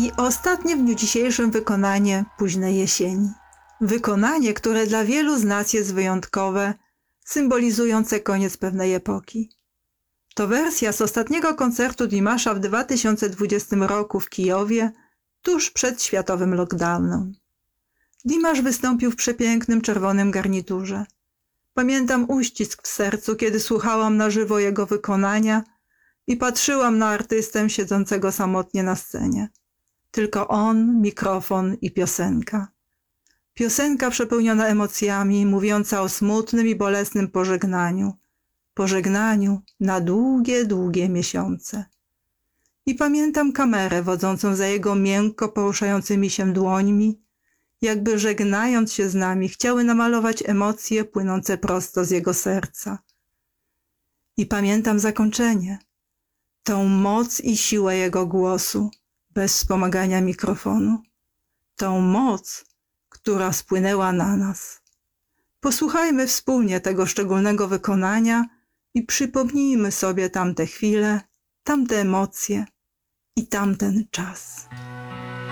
I ostatnie w dniu dzisiejszym wykonanie Późnej jesieni. Wykonanie, które dla wielu z nas jest wyjątkowe, symbolizujące koniec pewnej epoki. To wersja z ostatniego koncertu Dimasza w 2020 roku w Kijowie, tuż przed światowym lockdownem. Dimasz wystąpił w przepięknym czerwonym garniturze. Pamiętam uścisk w sercu, kiedy słuchałam na żywo jego wykonania i patrzyłam na artystę siedzącego samotnie na scenie. Tylko on, mikrofon i piosenka. Piosenka przepełniona emocjami, mówiąca o smutnym i bolesnym pożegnaniu. Pożegnaniu na długie, długie miesiące. I pamiętam kamerę wodzącą za jego miękko poruszającymi się dłońmi, jakby żegnając się z nami, chciały namalować emocje płynące prosto z jego serca. I pamiętam zakończenie, tą moc i siłę jego głosu, bez wspomagania mikrofonu, tą moc, która spłynęła na nas. Posłuchajmy wspólnie tego szczególnego wykonania i przypomnijmy sobie tamte chwile, tamte emocje i tamten czas.